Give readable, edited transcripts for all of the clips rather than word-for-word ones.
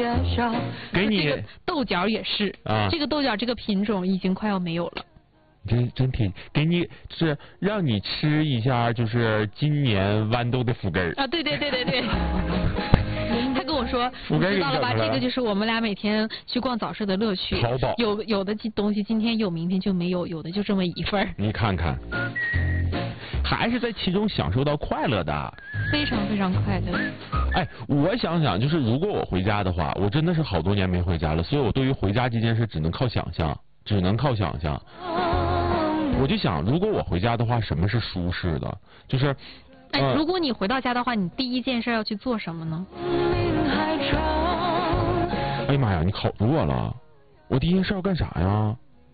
给你这个豆角也是啊， 这个豆角这个品种已经快要没有了。 真挺给你就是让你吃一下，就是今年豌豆的腐根儿啊，对。他跟我说， 腐根儿你知道了吧？ 给你整出来了这个就是我们俩每天去逛早市的乐趣。 淘宝有的东西今天有，明天就没有，有的就这么一份儿。 你看看，还是在其中享受到快乐的， 非常非常快乐。 哎，我想想，就是如果我回家的话，我真的是好多年没回家了，所以我对于回家这件事只能靠想象。我就想，如果我回家的话，什么是舒适的？就是， 如果你回到家的话，你第一件事要去做什么呢？ 哎呀妈呀，你考住我了！我第一件事要干啥呀？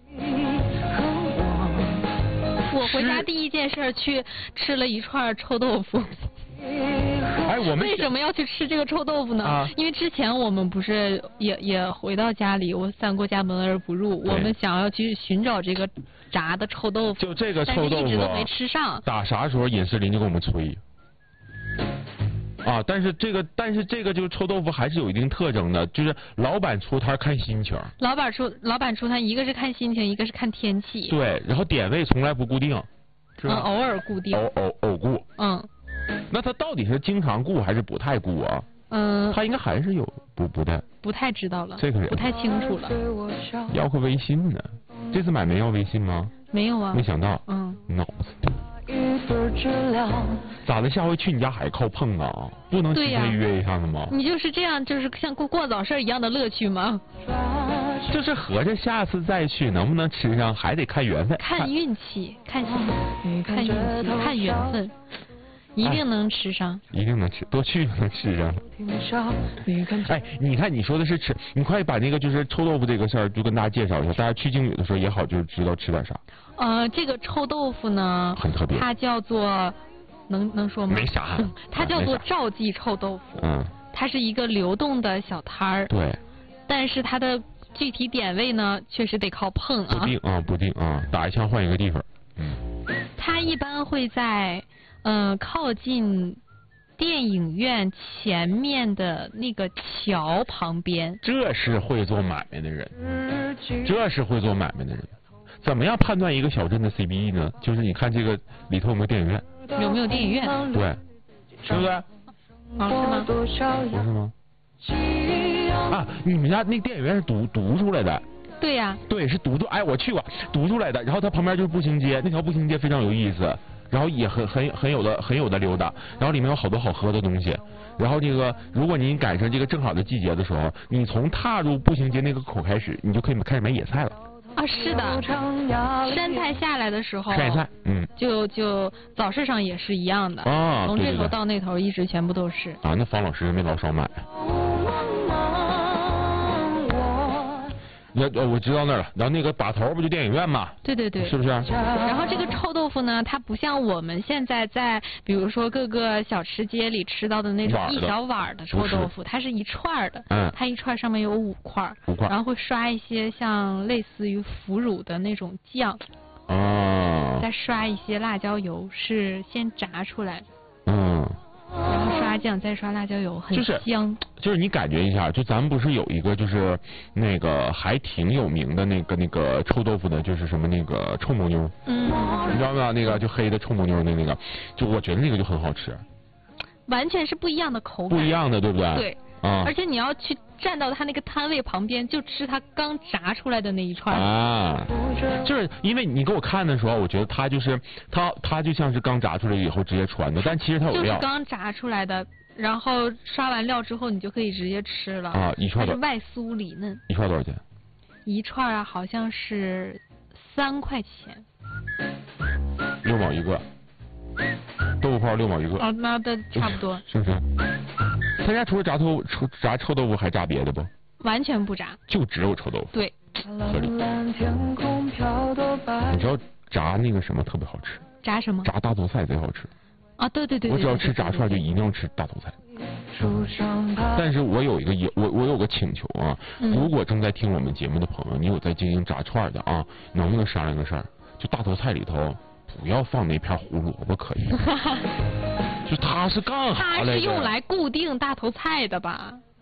我回家第一件事去吃了一串臭豆腐。 哎，我们为什么要去吃这个臭豆腐呢？因为之前我们不是也回到家里，我三过家门而不入，我们想要去寻找这个炸的臭豆腐， 就这个臭豆腐， 但是一直都没吃上。 打啥时候尹世林就给我们催。啊，但是这个就是臭豆腐还是有一定特征的，就是老板出摊看心情。 老板出摊，一个是看心情，一个是看天气。 对，然后点位从来不固定，是吧？ 偶尔固定。 偶固。那他到底是经常顾还是不太顾啊？他应该还是有不太知道了， 这个人不太清楚了。 要个微信呢？这次买没要微信吗？ 没有啊。 没想到。脑子。咋的？下回去你家还靠碰啊？不能提前约一下子吗？ 你就是这样，就是像逛早市一样的乐趣吗？ 就是合着下次再去能不能吃上，还得看缘分。 看运气，看缘分。一定能吃上， 一定能吃，多去能吃上。哎，你看你说的是吃，你快把那个就是臭豆腐这个事儿就跟大家介绍一下，大家去靖宇的时候也好，就知道吃点啥。 这个臭豆腐呢， 很特别， 它叫做能说吗？ 没啥， 它叫做赵记臭豆腐。它是一个流动的小摊儿。 对。但是它的具体点位呢，确实得靠碰啊。 不定啊，打一枪换一个地方。 它一般会在。靠近电影院前面的那个桥旁边。 这是会做买卖的人，怎么样判断一个小镇的 CBE 呢？就是你看这个里头有没有电影院。 有没有电影院？ 对，是不是？ 是吗？ 不是吗？啊，你们家那电影院是独出来的。 对呀。 对，是独哎，我去过，独出来的。然后它旁边就是步行街，那条步行街非常有意思。然后也很有的溜达，然后里面有好多好喝的东西。然后这个，如果您赶上这个正好的季节的时候，你从踏入步行街那个口开始，你就可以开始买野菜了。 啊，是的，山菜下来的时候， 山野菜， 就早市上也是一样的啊， 从这头到那头一直全部都是。 啊，那方老师没老少买。我知道那儿了，然后那个把头不就电影院吗？ 对， 是不是？ 然后这个臭豆腐呢，它不像我们现在在比如说各个小吃街里吃到的那种一小碗的臭豆腐，它是一串的。它一串上面有5块，然后会刷一些像类似于腐乳的那种酱。再刷一些辣椒油，是先炸出来的。然后刷酱，再刷辣椒油，很香。 就是你感觉一下，就咱们不是有一个就是那个还挺有名的那个臭豆腐的，就是什么那个臭牦牛。你知道吗？那个就黑的臭牦牛那个，就我觉得那个就很好吃。 完全是不一样的口感。 不一样的，对不对？ 对。而且你要去站到他那个摊位旁边，就吃他刚炸出来的那一串。就是因为你给我看的时候，我觉得他就是他就像是刚炸出来以后直接传的，但其实他有料。就是刚炸出来的，然后刷完料之后，你就可以直接吃了。 一串是外酥里嫩。 一串多少钱？ 一串好像是3块钱。 6毛一个。豆腐泡6毛一个。 那差不多。 是不是？他家除了炸臭豆腐还炸别的不？ 完全不炸， 就只有臭豆腐。 对， 合理。你知道炸那个什么特别好吃？ 炸什么？ 炸大头菜贼好吃。 啊，对。 我只要吃炸串就一定要吃大头菜。但是我有个请求啊，如果正在听我们节目的朋友，你有在经营炸串的啊，能不能商量个事儿？就大头菜里头不要放那片胡萝卜，可以？就它是干啥来着？ 它是用来固定大头菜的吧？